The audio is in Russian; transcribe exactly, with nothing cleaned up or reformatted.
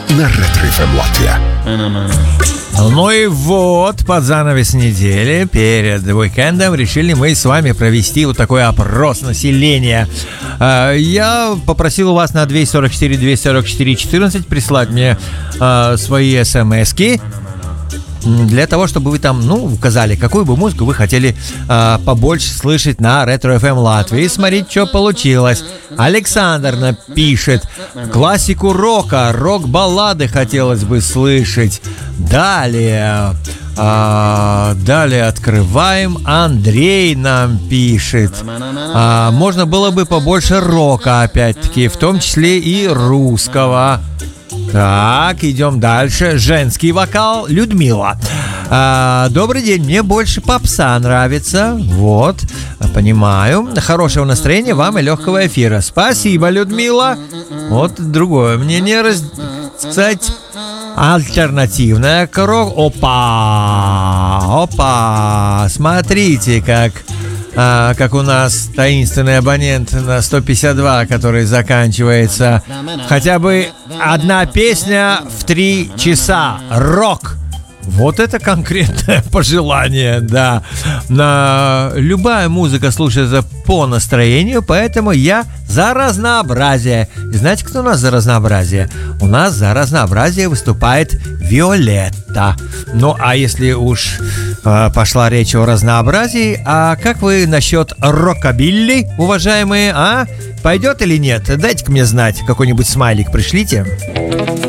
на Ретро эф эм Латвия. Ну и вот, под занавес недели, перед уикендом, решили мы с вами провести вот такой опрос населения. Я попросил у вас на двести сорок четыре двести сорок четыре четырнадцать прислать мне свои смски, для того, чтобы вы там, ну, указали, какую бы музыку вы хотели э, побольше слышать на Ретро эф эм Латвии. И смотрите, что получилось. Александр напишет: классику рока, рок-баллады хотелось бы слышать. Далее, э, далее открываем. Андрей нам пишет: э, можно было бы побольше рока, опять-таки, в том числе и русского. Так, идем дальше. Женский вокал. Людмила. А, добрый день, мне больше попса нравится. Вот, понимаю. Хорошего настроения вам и легкого эфира. Спасибо, Людмила. Вот другое мнение, раз... кстати, альтернативная крок. Опа! Опа! Смотрите, как... А, как у нас таинственный абонент на сто пятьдесят два, который заканчивается хотя бы одна песня в три часа. Рок. Вот это конкретное пожелание, да. На... Любая музыка слушается по настроению, поэтому я за разнообразие. И знаете, кто у нас за разнообразие? У нас за разнообразие выступает Виолетта. Ну, а если уж э, пошла речь о разнообразии, а как вы насчет рокобилли, уважаемые, а? Пойдет или нет? Дайте-ка мне знать, какой-нибудь смайлик пришлите.